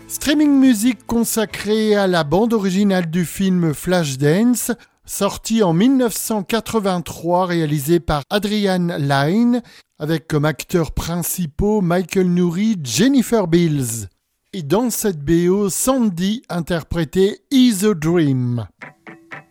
Streaming musique consacrée à la bande originale du film Flashdance, sorti en 1983, réalisé par Adrian Lyne, avec comme acteurs principaux Michael Nouri, Jennifer Beals. Et dans cette BO, Sandy interprétait Is a Dream.